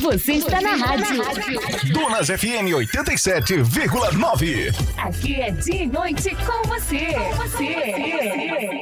Você está na rádio. Donas FM 87,9. Aqui é dia e noite com você. Com você.